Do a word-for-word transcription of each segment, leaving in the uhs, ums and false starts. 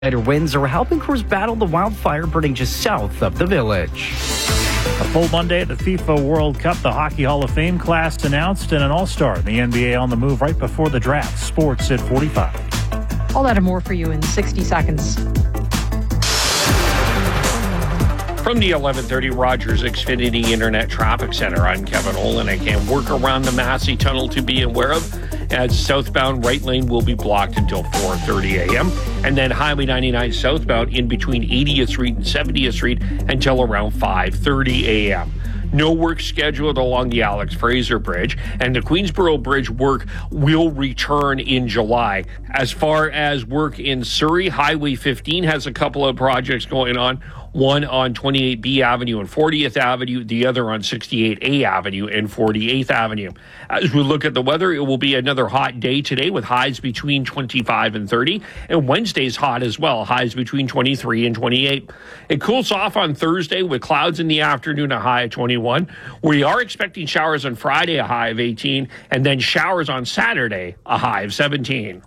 Lighter winds are helping crews battle the wildfire burning just south of the village. A full Monday at the FIFA World Cup. The Hockey Hall of Fame class announced and an all-star in the N B A on the move right before the draft. Sports at forty-five. All that and more for you in sixty seconds. From the eleven thirty Rogers Xfinity Internet Traffic Center, I'm Kevin Olenek. And work around the Massey Tunnel to be aware of, as southbound right lane will be blocked until four thirty a.m. And then Highway ninety-nine southbound in between eightieth Street and seventieth Street until around five thirty a.m. No work scheduled along the Alex Fraser Bridge, and the Queensboro Bridge work will return in July. As far as work in Surrey, Highway fifteen has a couple of projects going on. One on twenty-eight B Avenue and fortieth Avenue, the other on sixty-eight A Avenue and forty-eighth Avenue. As we look at the weather, it will be another hot day today with highs between twenty-five and thirty, and Wednesday's hot as well, highs between twenty-three and twenty-eight. It cools off on Thursday with clouds in the afternoon, a high of twenty-one. We are expecting showers on Friday, a high of eighteen, and then showers on Saturday, a high of seventeen.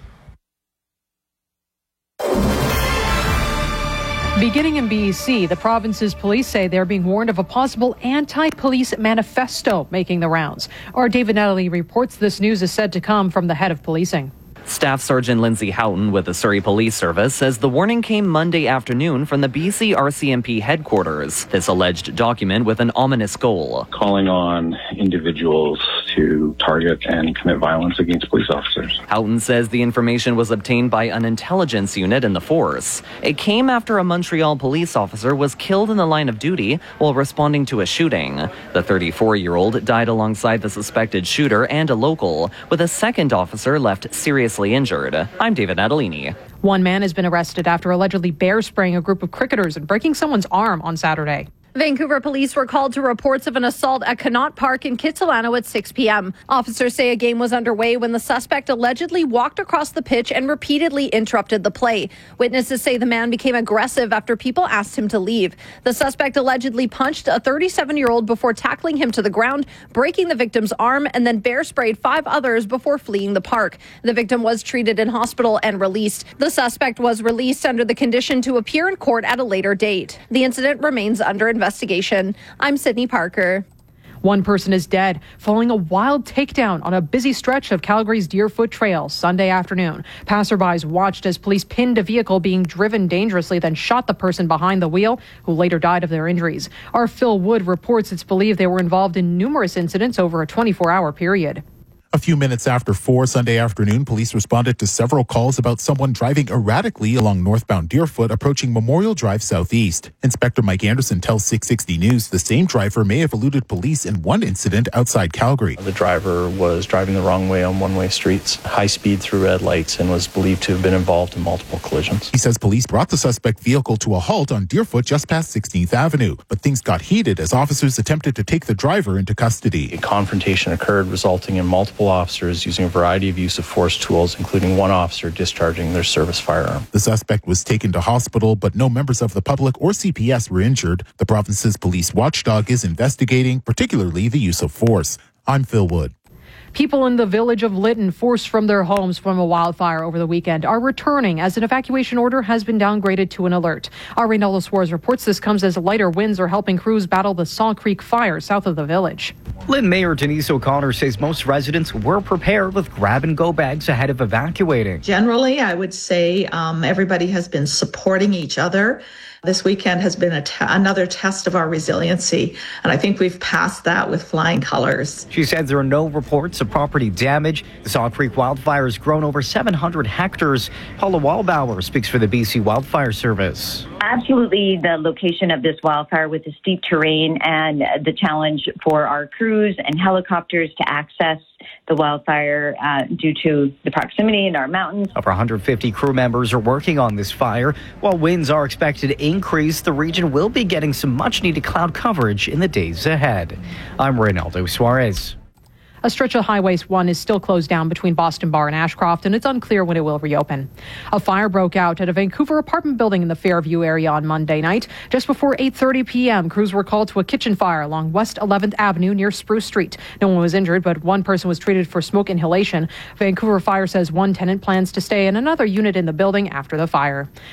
Beginning in B C, the province's police say they're being warned of a possible anti-police manifesto making the rounds. Our David Natalie reports this news is said to come from the head of policing. Staff Sergeant Lindsay Houghton with the Surrey Police Service says the warning came Monday afternoon from the B C R C M P headquarters. This alleged document with an ominous goal. Calling on individuals to target and commit violence against police officers. Houghton says the information was obtained by an intelligence unit in the force. It came after a Montreal police officer was killed in the line of duty while responding to a shooting. The thirty-four-year-old died alongside the suspected shooter and a local, with a second officer left seriously injured. I'm David Natalini. One man has been arrested after allegedly bear spraying a group of cricketers and breaking someone's arm on Saturday. Vancouver police were called to reports of an assault at Connaught Park in Kitsilano at six p.m. Officers say a game was underway when the suspect allegedly walked across the pitch and repeatedly interrupted the play. Witnesses say the man became aggressive after people asked him to leave. The suspect allegedly punched a thirty-seven-year-old before tackling him to the ground, breaking the victim's arm, and then bear sprayed five others before fleeing the park. The victim was treated in hospital and released. The suspect was released under the condition to appear in court at a later date. The incident remains under investigation. Investigation. I'm Sydney Parker. One person is dead following a wild takedown on a busy stretch of Calgary's Deerfoot Trail Sunday afternoon. Passerbys watched as police pinned a vehicle being driven dangerously, then shot the person behind the wheel, who later died of their injuries. Our Phil Wood reports it's believed they were involved in numerous incidents over a twenty-four hour period. A few minutes after four Sunday afternoon, police responded to several calls about someone driving erratically along northbound Deerfoot approaching Memorial Drive Southeast. Inspector Mike Anderson tells six sixty News the same driver may have eluded police in one incident outside Calgary. The driver was driving the wrong way on one-way streets, high speed through red lights, and was believed to have been involved in multiple collisions. He says police brought the suspect vehicle to a halt on Deerfoot just past sixteenth Avenue, but things got heated as officers attempted to take the driver into custody. A confrontation occurred, resulting in multiple officers using a variety of use of force tools, including one officer discharging their service firearm. The suspect was taken to hospital, but no members of the public or C P S were injured. The province's police watchdog is investigating, particularly the use of force. I'm Phil Wood. People in the village of Lytton, forced from their homes from a wildfire over the weekend, are returning as an evacuation order has been downgraded to an alert. Our Reynaldo Suarez reports this comes as lighter winds are helping crews battle the Saw Creek fire south of the village. Lytton Mayor Denise O'Connor says most residents were prepared with grab-and-go bags ahead of evacuating. Generally, I would say um, everybody has been supporting each other. This weekend has been a te- another test of our resiliency, and I think we've passed that with flying colors. She said there are no reports of property damage. The Saw Creek wildfire has grown over seven hundred hectares. Paula Wallbauer speaks for the B C Wildfire Service. Absolutely, the location of this wildfire with the steep terrain and the challenge for our crews and helicopters to access the wildfire uh, due to the proximity in our mountains. Over one hundred fifty crew members are working on this fire. While winds are expected to increase, the region will be getting some much-needed cloud coverage in the days ahead. I'm Reynaldo Suarez. A stretch of Highway one is still closed down between Boston Bar and Ashcroft, and it's unclear when it will reopen. A fire broke out at a Vancouver apartment building in the Fairview area on Monday night. Just before eight thirty p.m., crews were called to a kitchen fire along West eleventh Avenue near Spruce Street. No one was injured, but one person was treated for smoke inhalation. Vancouver Fire says one tenant plans to stay in another unit in the building after the fire.